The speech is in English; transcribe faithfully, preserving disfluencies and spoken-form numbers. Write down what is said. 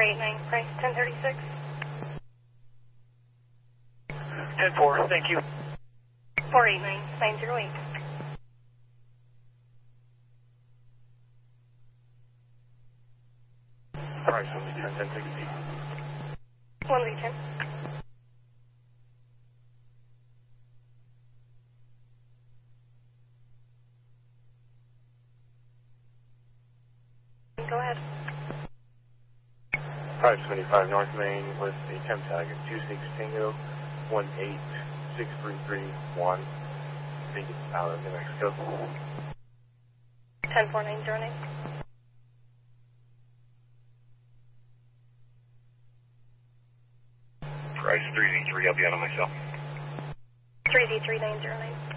four eight nine, price ten thirty-six. ten four, thank you. four eight nine, nine zero eight. Price one Z ten, ten sixty. one Z ten. Go ahead. five seventy-five North Main with a temp tag of two six Tango one eight six three three one. I think it's out of New Mexico. ten four nine zero nine. Price three Z three, I'll be out on my cell. three Z three nine zero nine.